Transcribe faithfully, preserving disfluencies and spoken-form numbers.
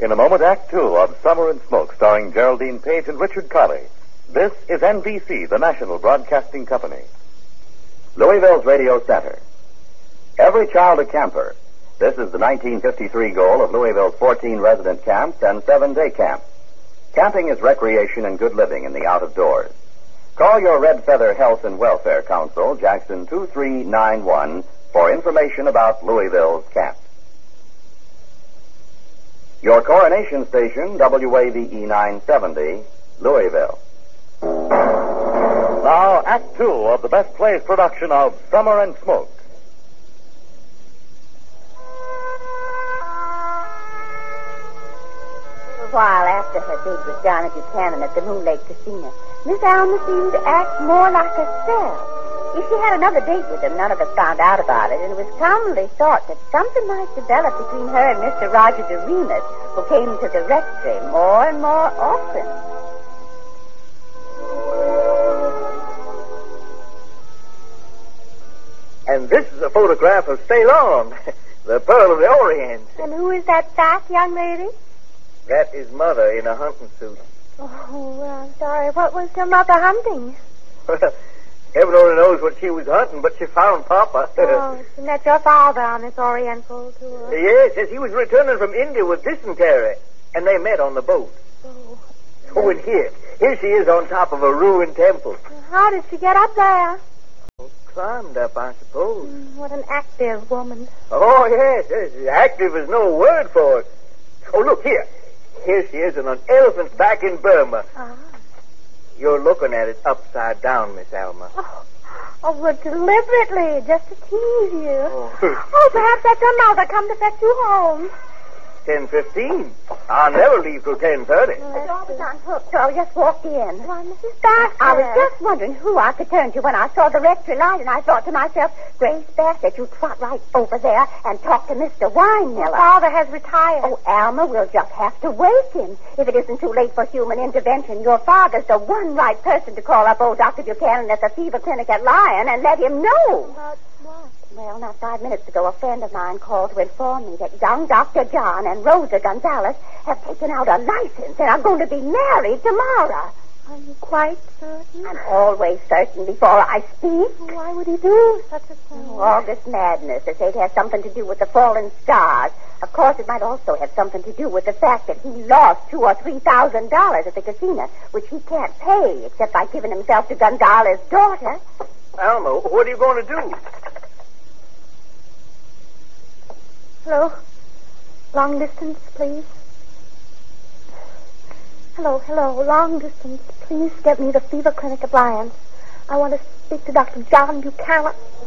In a moment, Act Two of Summer and Smoke, starring Geraldine Page and Richard Colley. This is N B C, the national broadcasting company. Louisville's Radio Center. Every child a camper. This is the nineteen fifty-three goal of Louisville's fourteen resident camps and seven day camps. Camping is recreation and good living in the out of doors. Call your Red Feather Health and Welfare Council, Jackson two three nine one, for information about Louisville's camps. Your coronation station, W A V E nine seventy, Louisville. Now, Act Two of the Best Plays production of Summer and Smoke. A while after her date with Johnny Buchanan at the Moon Lake Casino, Miss Alma seemed to act more like herself. If she had another date with him, none of us found out about it, and it was commonly thought that something might develop between her and Mister Roger DeRemus, who came to the rectory more and more often. And this is a photograph of Ceylon, the Pearl of the Orient. And who is that fat young lady? That is Mother in a hunting suit. Oh, well, I'm sorry. What was your mother hunting? Heaven only knows what she was hunting, but she found Papa. Oh, she met your father on this Oriental tour. Yes, yes, he was returning from India with dysentery, and they met on the boat. Oh. Oh, and here, here she is on top of a ruined temple. How did she get up there? Oh, climbed up, I suppose. Mm, what an active woman. Oh, yes, yes, active is no word for it. Oh, look here. Here she is on an elephant's back in Burma. Ah. You're looking at it upside down, Miss Alma. Oh, oh but deliberately, just to tease you. Oh, oh perhaps that's your mother come to fetch you home. ten fifteen. I'll never leave till ten thirty. The door was unhooked, so I just walked in. Why, Missus Bassett. I was just wondering who I could turn to when I saw the rectory light, and I thought to myself, Grace Bassett, you trot right over there and talk to Mister Winemiller. Father has retired. Oh, Alma, we'll just have to wake him. If it isn't too late for human intervention, your father's the one right person to call up old Doctor Buchanan at the fever clinic at Lyon and let him know. About what? Well, not five minutes ago, a friend of mine called to inform me that young Doctor John and Rosa Gonzalez have taken out a license and are going to be married tomorrow. Are you quite certain? I'm always certain before I speak. Why would he do such a thing? Oh, all this madness, they say it has something to do with the fallen stars. Of course, it might also have something to do with the fact that he lost two or three thousand dollars at the casino, which he can't pay except by giving himself to Gonzalez's daughter. Alma, what are you going to do? Hello? Long distance, please. Hello, hello. Long distance. Please get me the fever clinic at Lyons. I want to speak to Doctor John Buchanan.